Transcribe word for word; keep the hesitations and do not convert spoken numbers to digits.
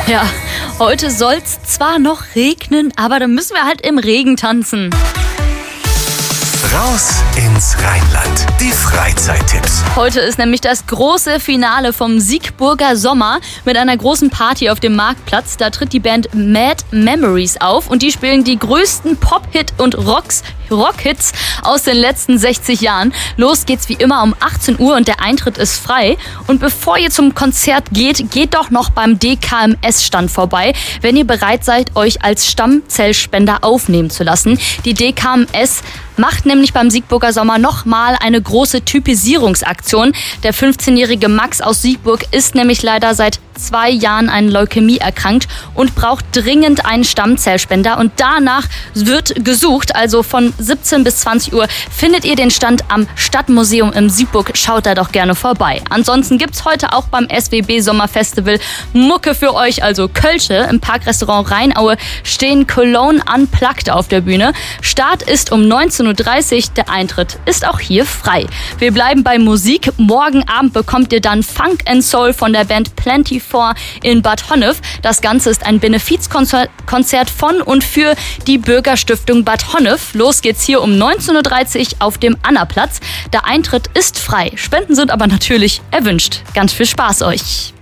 Ja, heute soll's zwar noch regnen, aber dann müssen wir halt im Regen tanzen. Raus ins Rheinland. Die Freizeittipps. Heute ist nämlich das große Finale vom Siegburger Sommer mit einer großen Party auf dem Marktplatz. Da tritt die Band Mad Memories auf und die spielen die größten Pop-Hit- und Rocks Rockhits aus den letzten sechzig Jahren. Los geht's wie immer um achtzehn Uhr und der Eintritt ist frei. Und bevor ihr zum Konzert geht, geht doch noch beim D K M S-Stand vorbei, wenn ihr bereit seid, euch als Stammzellspender aufnehmen zu lassen. Die D K M S macht nämlich beim Siegburger Sommer nochmal eine große Typisierungsaktion. Der fünfzehnjährige Max aus Siegburg ist nämlich leider seit zwei Jahren an Leukämie erkrankt und braucht dringend einen Stammzellspender. Und danach wird gesucht, also von siebzehn bis zwanzig Uhr findet ihr den Stand am Stadtmuseum im Siegburg. Schaut da doch gerne vorbei. Ansonsten gibt's heute auch beim S W B Sommerfestival Mucke für euch, also Kölsche. Im Parkrestaurant Rheinaue stehen Cologne Unplugged auf der Bühne. Start ist um neunzehn Uhr dreißig. Der Eintritt ist auch hier frei. Wir bleiben bei Musik. Morgen Abend bekommt ihr dann Funk and Soul von der Band Plenty Four in Bad Honnef. Das Ganze ist ein Benefizkonzert von und für die Bürgerstiftung Bad Honnef. Los geht's hier um neunzehn Uhr dreißig auf dem Annaplatz. Der Eintritt ist frei. Spenden sind aber natürlich erwünscht. Ganz viel Spaß euch.